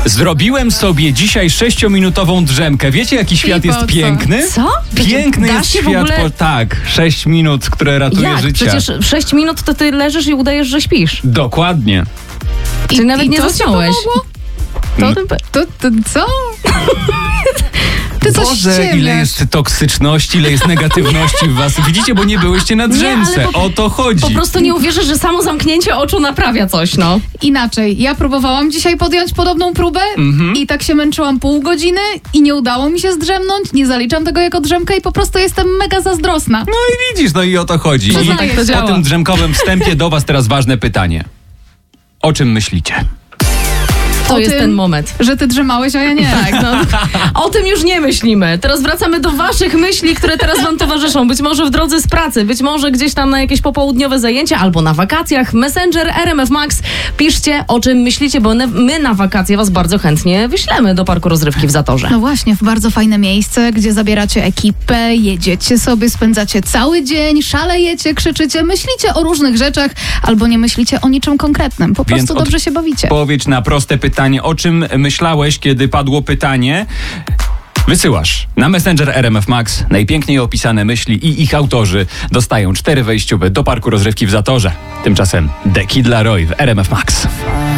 Zrobiłem sobie dzisiaj 6-minutową drzemkę. Wiecie, jaki świat jest piękny? Co? Piękny Da jest się w świat. ogóle... Tak, 6 minut, które ratuje Jak? życie. Przecież w 6 minut to ty leżysz i udajesz, że śpisz. Dokładnie. Czyli nawet nie to ci zasnąłeś. pomogło? To co? Ty coś Boże, ile ściemniasz. jest toksyczności, ile jest negatywności w was. Widzicie, bo nie byłyście na drzemce. ale O to chodzi. Po prostu nie uwierzysz, że samo zamknięcie oczu naprawia coś, no. Inaczej, ja próbowałam dzisiaj podjąć podobną próbę i tak się męczyłam pół godziny i nie udało mi się zdrzemnąć, nie zaliczam tego jako drzemkę i po prostu jestem mega zazdrosna. No i widzisz, no i o to chodzi. Że I tak to po działa. tym drzemkowym wstępie do was teraz ważne pytanie. O czym myślicie? To jest ten moment. Że ty drzemałeś, a ja nie. Tak, no. O tym już nie myślimy. Teraz wracamy do waszych myśli, które teraz wam towarzyszą. Być może w drodze z pracy, być może gdzieś tam na jakieś popołudniowe zajęcia albo na wakacjach. Messenger RMF Max. Piszcie, o czym myślicie, bo my na wakacje was bardzo chętnie wyślemy do Parku Rozrywki w Zatorze. No właśnie, w bardzo fajne miejsce, gdzie zabieracie ekipę, jedziecie sobie, spędzacie cały dzień, szalejecie, krzyczycie, myślicie o różnych rzeczach albo nie myślicie o niczym konkretnym. Po prostu dobrze się bawicie. Odpowiedź na proste pytanie. O czym myślałeś, kiedy padło pytanie? Wysyłasz na Messenger RMF Max. Najpiękniej opisane myśli i ich autorzy dostają 4 wejściowe do Parku Rozrywki w Zatorze. Tymczasem The Kid Laroi w RMF Max.